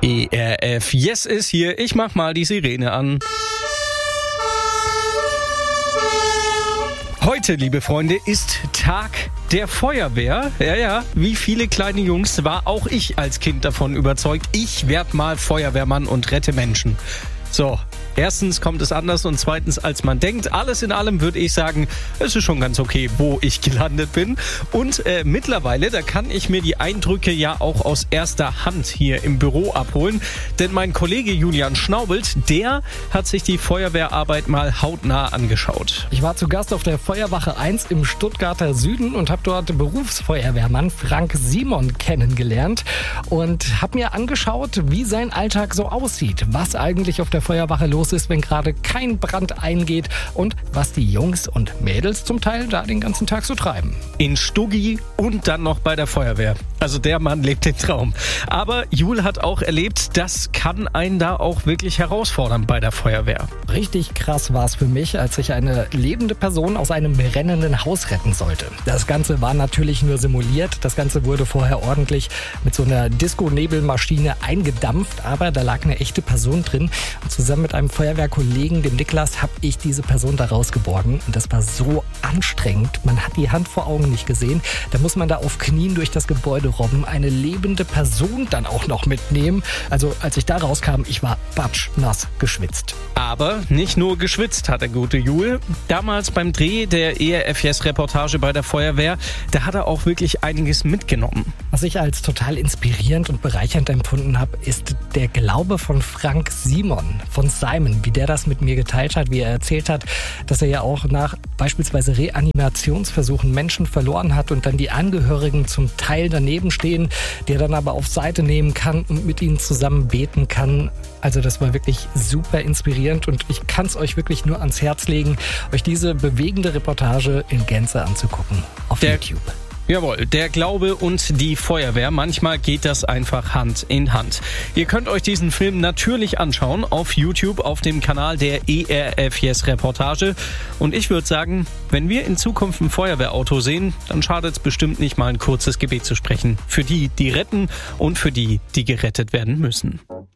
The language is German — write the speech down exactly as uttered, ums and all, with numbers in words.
E R F Yes ist hier. Ich mach mal die Sirene an. Heute, liebe Freunde, ist Tag der Feuerwehr. Ja, ja, wie viele kleine Jungs war auch ich als Kind davon überzeugt, ich werd mal Feuerwehrmann und rette Menschen. So, erstens kommt es anders und zweitens, als man denkt. Alles in allem würde ich sagen, es ist schon ganz okay, wo ich gelandet bin. Und äh, mittlerweile, da kann ich mir die Eindrücke ja auch aus erster Hand hier im Büro abholen. Denn mein Kollege Julian Schnaubelt, der hat sich die Feuerwehrarbeit mal hautnah angeschaut. Ich war zu Gast auf der Feuerwache eins im Stuttgarter Süden und habe dort Berufsfeuerwehrmann Frank Simon kennengelernt und habe mir angeschaut, wie sein Alltag so aussieht, was eigentlich auf der Feuerwache los ist, wenn gerade kein Brand eingeht und was die Jungs und Mädels zum Teil da den ganzen Tag so treiben. In Stuggi und dann noch bei der Feuerwehr. Also der Mann lebt den Traum. Aber Jul hat auch erlebt, das kann einen da auch wirklich herausfordern bei der Feuerwehr. Richtig krass war es für mich, als ich eine lebende Person aus einem brennenden Haus retten sollte. Das Ganze war natürlich nur simuliert. Das Ganze wurde vorher ordentlich mit so einer Disco-Nebelmaschine eingedampft, aber da lag eine echte Person drin. Und zusammen mit einem Feuerwehrkollegen, dem Niklas, habe ich diese Person da rausgeborgen. Und das war so anstrengend. Man hat die Hand vor Augen nicht gesehen. Da muss man da auf Knien durch das Gebäude robben, eine lebende Person dann auch noch mitnehmen. Also als ich da rauskam, ich war batschnass geschwitzt. Aber nicht nur geschwitzt hat der gute Jul. Damals beim Dreh der E R F Yes-Reportage bei der Feuerwehr, da hat er auch wirklich einiges mitgenommen. Was ich als total inspirierend und bereichernd empfunden habe, ist der Glaube von Frank Simon, von Simon, wie der das mit mir geteilt hat, wie er erzählt hat, dass er ja auch nach beispielsweise Reanimationsversuchen Menschen verloren hat und dann die Angehörigen zum Teil daneben stehen, die er dann aber auf Seite nehmen kann und mit ihnen zusammen beten kann. Also das war wirklich super inspirierend und ich kann es euch wirklich nur ans Herz legen, euch diese bewegende Reportage in Gänze anzugucken auf der YouTube. Jawohl, der Glaube und die Feuerwehr, manchmal geht das einfach Hand in Hand. Ihr könnt euch diesen Film natürlich anschauen auf YouTube, auf dem Kanal der E R F Yes Reportage. Und ich würde sagen, wenn wir in Zukunft ein Feuerwehrauto sehen, dann schadet es bestimmt nicht mal ein kurzes Gebet zu sprechen. Für die, die retten und für die, die gerettet werden müssen.